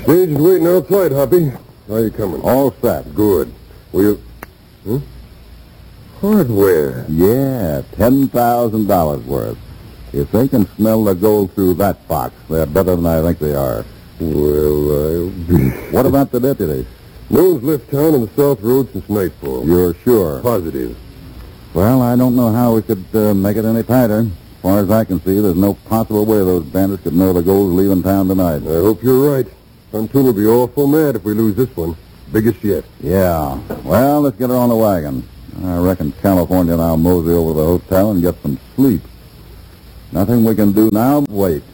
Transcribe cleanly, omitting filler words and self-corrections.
The agent waiting outside, Hoppy. How you coming? All set. Good. We'll... Huh? Hardware. Yeah, $10,000 worth. If they can smell the gold through that box, they're better than I think they are. Well, I'll be... What about the deputy? No one's left town on the South Road since nightfall. You're sure? Positive. Well, I don't know how we could make it any tighter. As far as I can see, there's no possible way those bandits could know the gold's leaving town tonight. I hope you're right. Huntoon will be awful mad if we lose this one. Biggest yet. Yeah. Well, let's get her on the wagon. I reckon California and I'll mosey over to the hotel and get some sleep. Nothing we can do now but wait.